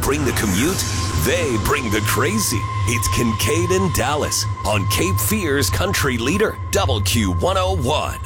bring the commute, they bring the crazy. It's Kincaid and Dallas on Cape Fear's country leader, WQ101.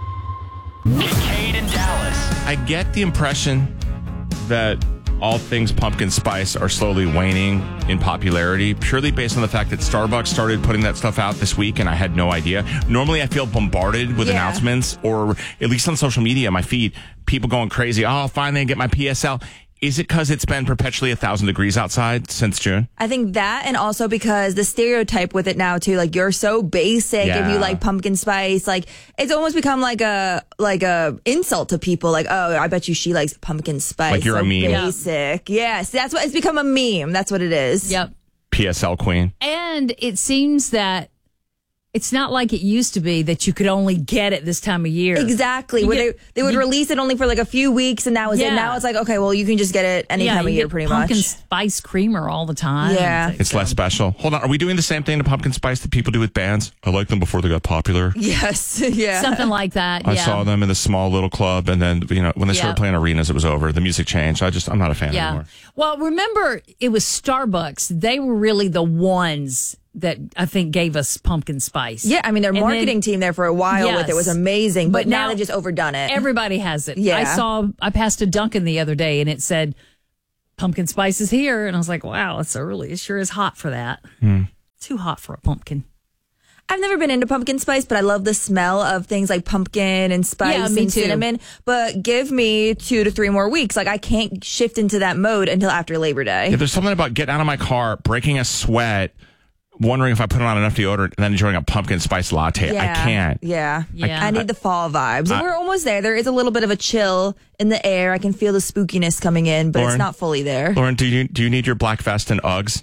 Kincaid and Dallas. I get the impression that all things pumpkin spice are slowly waning in popularity, purely based on the fact that Starbucks started putting that stuff out this week, and I had no idea. Normally, I feel bombarded with announcements, or at least on social media, my feed, people going crazy. Oh, finally I get my PSL. Is it because it's been perpetually 1,000 degrees outside since June? I think that, and also because the stereotype with it now too, like you're so basic if you like pumpkin spice, like it's almost become like a insult to people. Like, oh, I bet you she likes pumpkin spice. Like you're so a meme. Basic, yes, that's what it's become, a meme. That's what it is. Yep. PSL queen. And it seems that it's not like it used to be that you could only get it this time of year. Exactly. Where they would release it only for like a few weeks, and that was it. Now it's like, okay, well, you can just get it any time of year pretty much. Pumpkin spice creamer all the time. Yeah. It's less special. Hold on. Are we doing the same thing to pumpkin spice that people do with bands? I liked them before they got popular. Yes. Yeah. Something like that. I saw them in the small little club, and then, when they started playing arenas, it was over. The music changed. I'm not a fan anymore. Well, remember, it was Starbucks. They were really the ones that I think gave us pumpkin spice. Yeah, I mean, their marketing team there for a while with it was amazing, but now they've just overdone it. Everybody has it. Yeah. I passed a Dunkin' the other day and it said, pumpkin spice is here. And I was like, wow, it's early. It sure is hot for that. Too hot for a pumpkin. I've never been into pumpkin spice, but I love the smell of things like pumpkin and spice and cinnamon. But give me 2 to 3 more weeks. Like, I can't shift into that mode until after Labor Day. Yeah, there's something about getting out of my car, breaking a sweat, wondering if I put on enough deodorant, and then enjoying a pumpkin spice latte. I can't. Yeah. I need the fall vibes. And we're almost there. There is a little bit of a chill in the air. I can feel the spookiness coming in, but Lauren, it's not fully there. Lauren, do you need your black vest and Uggs?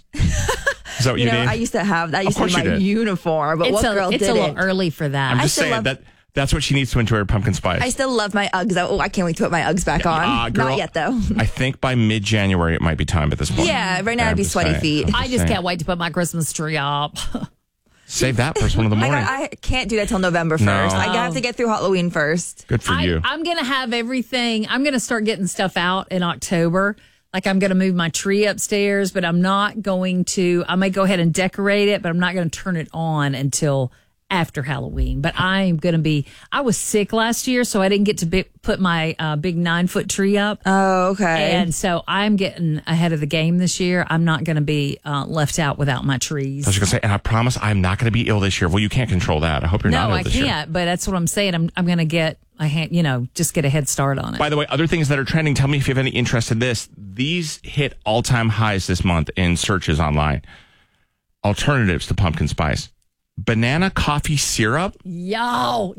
Is that what you need? I used to have that. Used to be my uniform, but it's what girl didn't? It's a little early for that. I'm just saying that's what she needs to enjoy her pumpkin spice. I still love my Uggs. Oh, I can't wait to put my Uggs back on. Girl, not yet, though. I think by mid-January it might be time at this point. Yeah, right now it'd be sweaty feet. I just can't wait to put my Christmas tree up. Save that first one of the morning. I can't do that till November 1st. No. I have to get through Halloween first. Good for you. I'm going to have everything. I'm going to start getting stuff out in October. Like, I'm going to move my tree upstairs, but I'm not going to. I may go ahead and decorate it, but I'm not going to turn it on until after Halloween. But I'm going to be. I was sick last year, so I didn't get to put my big 9-foot tree up. Oh, okay. And so I'm getting ahead of the game this year. I'm not going to be left out without my trees. I was going to say, and I promise I'm not going to be ill this year. Well, you can't control that. I hope you're not ill this year. No, I can't. But that's what I'm saying. I'm going to get just get a head start on it. By the way, other things that are trending, tell me if you have any interest in this. These hit all-time highs this month in searches online. Alternatives to pumpkin spice. Banana coffee syrup? Y'all.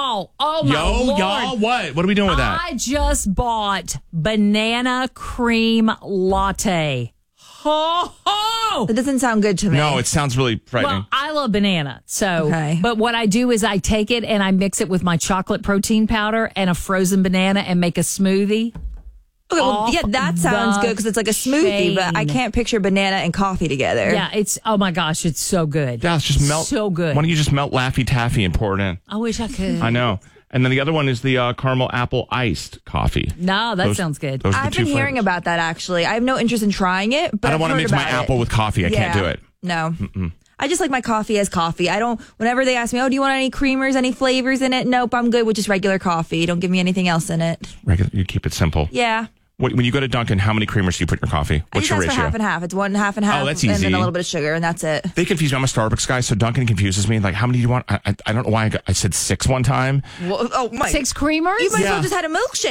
Oh, my Lord. Y'all, what? What are we doing with that? I just bought banana cream latte. Ho, ho! That doesn't sound good to me. No, it sounds really frightening. Well, I love banana. But what I do is I take it and I mix it with my chocolate protein powder and a frozen banana and make a smoothie. Okay, well, that sounds good because it's like a smoothie, but I can't picture banana and coffee together. Yeah, oh my gosh, it's so good. Yeah, it's just melt. So good. Why don't you just melt Laffy Taffy and pour it in? I wish I could. I know. And then the other one is the caramel apple iced coffee. No, that sounds good. I've been hearing about that, actually. I have no interest in trying it, but I don't want to mix my apple with coffee. I can't do it. No. I just like my coffee as coffee. Whenever they ask me, do you want any creamers, any flavors in it? Nope, I'm good with just regular coffee. Don't give me anything else in it. You keep it simple. Yeah. When you go to Dunkin', how many creamers do you put in your coffee? What's your ratio? I just ask for half and half. It's 1 half and half. Oh, that's easy. And then a little bit of sugar, and that's it. They confuse me. I'm a Starbucks guy, so Dunkin' confuses me. Like, how many do you want? I don't know why I said 6 one time. Well, 6 creamers? You might as well just had a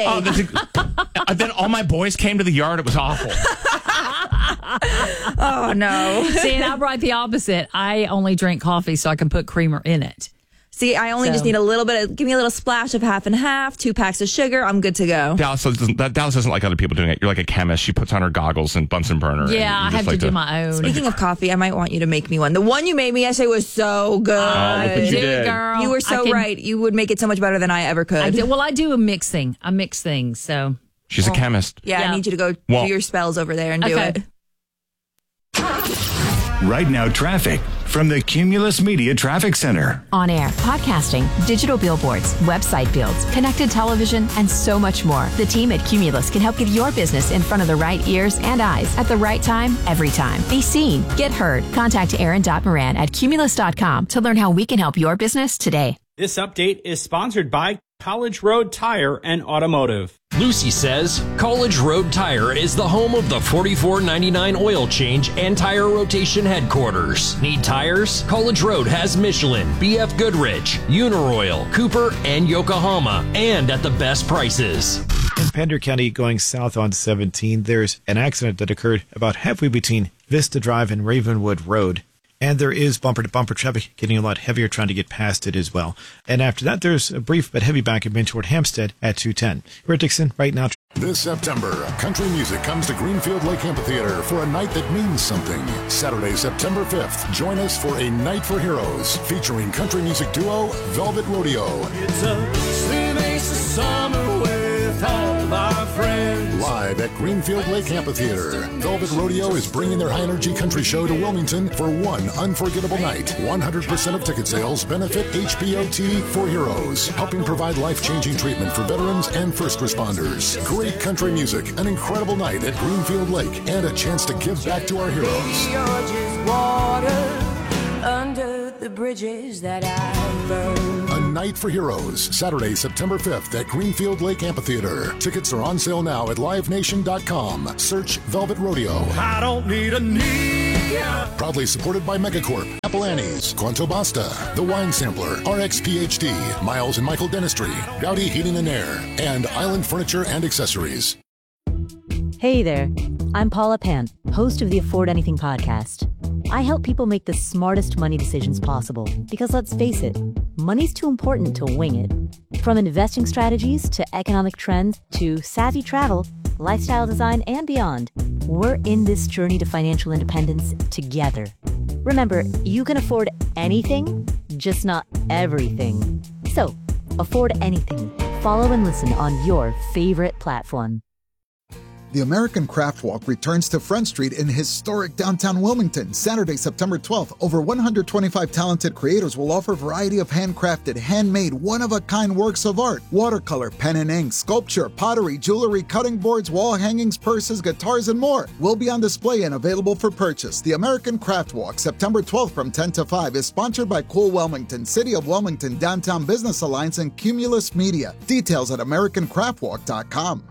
milkshake. Then all my boys came to the yard. It was awful. Oh, no. See, and I brought the opposite. I only drink coffee so I can put creamer in it. See, I only just need a little bit give me a little splash of half and half, 2 packs of sugar. I'm good to go. Dallas doesn't like other people doing it. You're like a chemist. She puts on her goggles and Bunsen burner. Yeah, I have to do my own. Speaking of coffee, I might want you to make me one. The one you made me yesterday was so good. Oh, look what you did. Girl. You were so right. You would make it so much better than I ever could. I do a mixing. I mix things, so. She's a chemist. Yeah, I need you to go do your spells over there and do it. Right Now Traffic from the Cumulus Media Traffic Center. On air, podcasting, digital billboards, website builds, connected television, and so much more. The team at Cumulus can help get your business in front of the right ears and eyes at the right time, every time. Be seen, get heard. Contact Aaron.Moran at Cumulus.com to learn how we can help your business today. This update is sponsored by College Road Tire and Automotive. Lucy says College Road Tire is the home of the $44.99 oil change and tire rotation headquarters. Need tires? College Road has Michelin, BF Goodrich, Uniroyal, Cooper, and Yokohama, and at the best prices. In Pender County, going south on 17, there's an accident that occurred about halfway between Vista Drive and Ravenwood Road. And there is bumper-to-bumper traffic getting a lot heavier trying to get past it as well. And after that, there's a brief but heavy backup in toward Hampstead at 210. We're at Dixon right now. This September, country music comes to Greenfield Lake Amphitheater for a night that means something. Saturday, September 5th, join us for A Night for Heroes, featuring country music duo Velvet Rodeo. It's a sweet summer with all of our friends. Live at Greenfield Lake Amphitheater, Velvet Rodeo is bringing their high-energy country show to Wilmington for one unforgettable night. 100% of ticket sales benefit HPOT for Heroes, helping provide life-changing treatment for veterans and first responders. Great country music, an incredible night at Greenfield Lake, and a chance to give back to our heroes. You're just water under the bridges that I burned. A Night for Heroes, Saturday, September 5th at Greenfield Lake Amphitheater. Tickets are on sale now at livenation.com. Search Velvet Rodeo. I don't need a knee. Proudly supported by Megacorp, Apple Annie's, Quanto Basta, The Wine Sampler, RX PhD, Miles and Michael Dentistry, Gowdy Heating and Air, and Island Furniture and Accessories. Hey there, I'm Paula Pan, host of the Afford Anything podcast. I help people make the smartest money decisions possible because let's face it, money's too important to wing it. From investing strategies to economic trends to savvy travel, lifestyle design, and beyond, we're in this journey to financial independence together. Remember, you can afford anything, just not everything. So, afford anything. Follow and listen on your favorite platform. The American Craft Walk returns to Front Street in historic downtown Wilmington, Saturday, September 12th. Over 125 talented creators will offer a variety of handcrafted, handmade, one-of-a-kind works of art. Watercolor, pen and ink, sculpture, pottery, jewelry, cutting boards, wall hangings, purses, guitars, and more will be on display and available for purchase. The American Craft Walk, September 12th from 10 to 5, is sponsored by Cool Wilmington, City of Wilmington, Downtown Business Alliance, and Cumulus Media. Details at AmericanCraftWalk.com.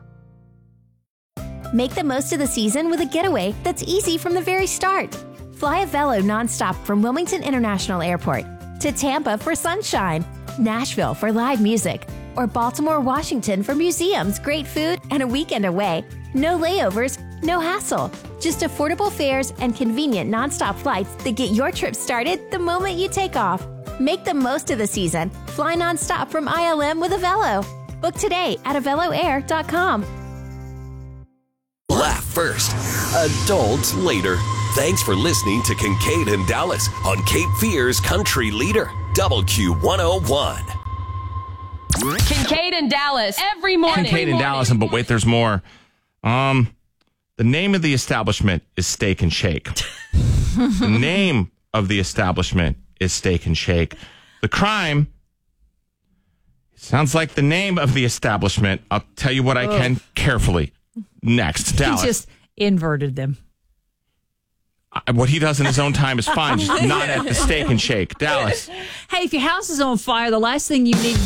Make the most of the season with a getaway that's easy from the very start. Fly a Velo nonstop from Wilmington International Airport to Tampa for sunshine, Nashville for live music, or Baltimore, Washington for museums, great food, and a weekend away. No layovers, no hassle. Just affordable fares and convenient nonstop flights that get your trip started the moment you take off. Make the most of the season. Fly nonstop from ILM with a Velo. Book today at aveloair.com. Laugh first, adult later. Thanks for listening to Kincaid and Dallas on Cape Fear's Country Leader, WQ101. Kincaid and Dallas every morning. Kincaid and Dallas, but wait, there's more. The name of the establishment is Steak and Shake. The name of the establishment is Steak and Shake. The crime sounds like the name of the establishment. I'll tell you what I can carefully. Next, Dallas. He just inverted them. What he does in his own time is fine, just not at the Steak and Shake. Dallas. Hey, if your house is on fire, the last thing you need to